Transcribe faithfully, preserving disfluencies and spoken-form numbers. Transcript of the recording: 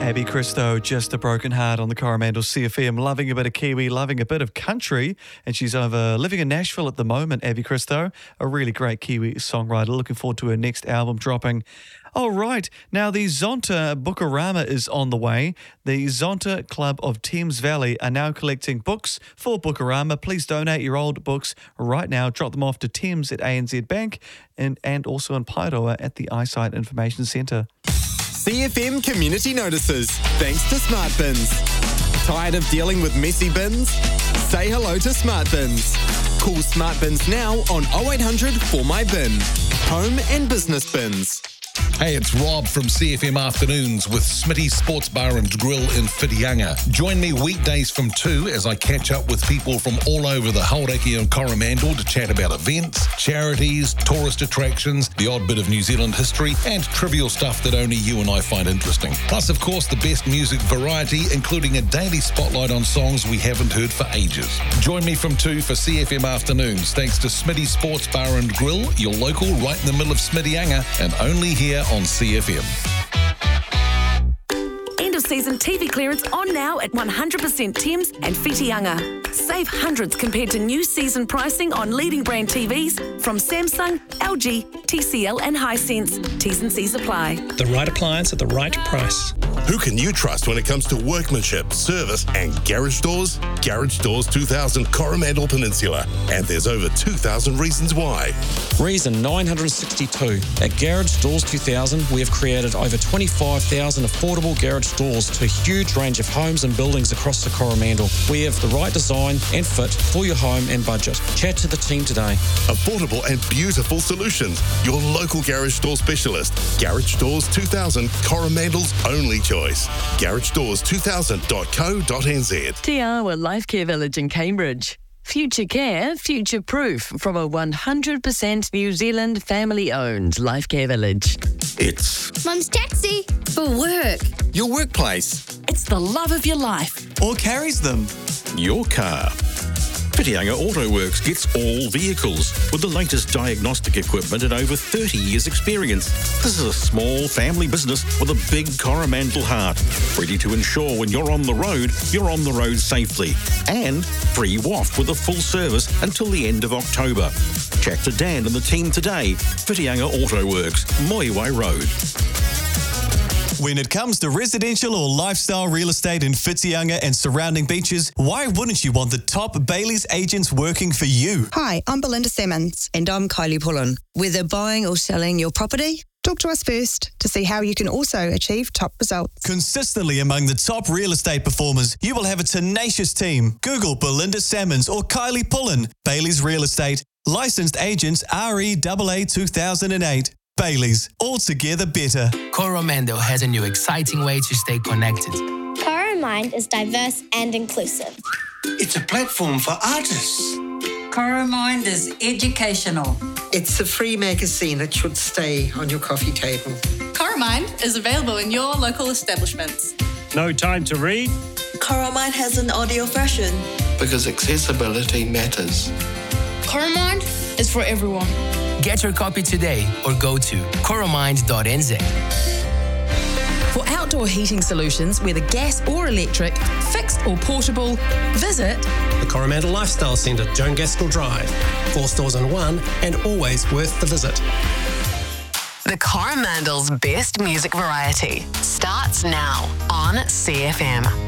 Abby Christo, Just a Broken Heart on the Coromandel C F M, loving a bit of Kiwi, loving a bit of country, and she's over living in Nashville at the moment, Abby Christo, a really great Kiwi songwriter. Looking forward to her next album dropping. All right, now the Zonta Bookarama is on the way. The Zonta Club of Thames Valley are now collecting books for Bookarama. Please donate your old books right now. Drop them off to Thames at A N Z Bank and, and also in Paeroa at the Eyesight Information Centre. C F M Community Notices, thanks to Smart Bins. Tired of dealing with messy bins? Say hello to Smart Bins. Call Smart Bins now on oh eight hundred four my bin. Home and business bins. Hey, it's Rob from C F M Afternoons with Smitty's Sports Bar and Grill in Whitianga. Join me weekdays from two as I catch up with people from all over the Hauraki and Coromandel to chat about events, charities, tourist attractions, the odd bit of New Zealand history, and trivial stuff that only you and I find interesting. Plus, of course, the best music variety, including a daily spotlight on songs we haven't heard for ages. Join me from two for C F M Afternoons, thanks to Smitty's Sports Bar and Grill, your local right in the middle of Whitianga, and only here on C F M. End of season T V clearance on now at one hundred percent Thames and Whitianga. Save hundreds compared to new season pricing on leading brand T Vs from Samsung, L G, T C L and Hisense. T's and C's apply. The right appliance at the right price. Who can you trust when it comes to workmanship, service and garage doors? Garage Doors two thousand Coromandel Peninsula. And there's over two thousand reasons why. Reason nine hundred sixty-two. At Garage Doors two thousand, we have created over twenty-five thousand affordable garage doors to a huge range of homes and buildings across the Coromandel. We have the right design and fit for your home and budget. Chat to the team today. Affordable and beautiful solutions. Your local garage door specialist. Garage Doors two thousand, Coromandel's only choice. garage doors two thousand dot co dot n z. Te Awa Life Care Village in Cambridge. Future care, future proof from a one hundred percent New Zealand family-owned life care village. It's Mum's taxi for work. Your workplace. It's the love of your life. Or carries them. your car. Whitianga Auto Works gets all vehicles with the latest diagnostic equipment and over thirty years experience. This is a small family business with a big Coromandel heart, ready to ensure when you're on the road, you're on the road safely. And free W A F with a full service until the end of October. Chat to Dan and the team today. Whitianga Auto Works, Moiwai Road. When it comes to residential or lifestyle real estate in Whitianga and surrounding beaches, why wouldn't you want the top Bailey's agents working for you? Hi, I'm Belinda Simmons. And I'm Kylie Pullen. Whether buying or selling your property, talk to us first to see how you can also achieve top results. Consistently among the top real estate performers, you will have a tenacious team. Google Belinda Simmons or Kylie Pullen. Bailey's Real Estate. Licensed agents R E A A two thousand eight. Bailey's, altogether better. Coromandel has a new exciting way to stay connected. Coromind is diverse and inclusive. It's a platform for artists. Coromind is educational. It's a free magazine that should stay on your coffee table. Coromind is available in your local establishments. No time to read? Coromind has an audio version. Because accessibility matters. Coromind is for everyone. Get your copy today or go to coromind dot n z. For outdoor heating solutions, whether gas or electric, fixed or portable, visit the Coromandel Lifestyle Centre, Joan Gaskell Drive. Four stores in one and always worth the visit. The Coromandel's best music variety starts now on C F M.